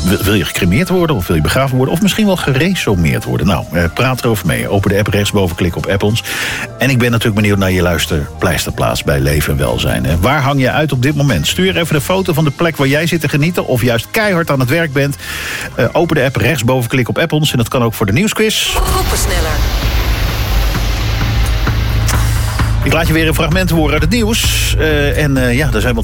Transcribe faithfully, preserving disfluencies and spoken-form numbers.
wil, wil je gecremeerd worden of wil je begraven worden? Of misschien wel geresomeerd worden? Nou, uh, praat erover mee. Open de app rechtsboven, klik op App ons. En ik ben natuurlijk benieuwd naar je luisterpleisterplaats bij Leven en Welzijn. Hè. Waar hang je uit op dit moment? Stuur even een foto van de plek waar jij zit te genieten of juist keihard aan het werk bent. Uh, open de app rechtsboven, klik op App ons. En dat kan ook voor de nieuwsquiz. Groepensneller. Ik laat je weer een fragment horen uit het nieuws. Uh, en uh, ja, daar zijn we